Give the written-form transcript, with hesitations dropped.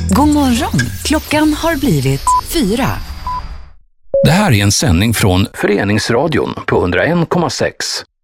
God morgon, klockan har blivit 4. Det här är en sändning från Föreningsradion på 101,6.